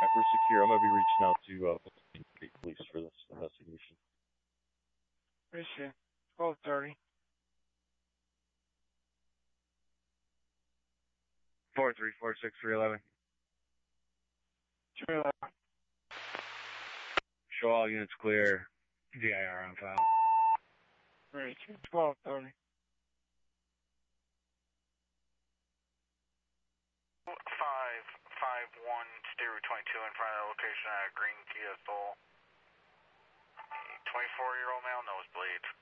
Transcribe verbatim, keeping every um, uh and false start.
we're secure. I'm gonna be reaching out to uh, State Police for this investigation. Appreciate it. twelve thirty. Four three four six three eleven. three eleven. Show all units clear. D I R on file. Great. twelve thirty. Five five one State Route twenty-two in front of the location at Green Kia Soul. Twenty-four year old male, nosebleed.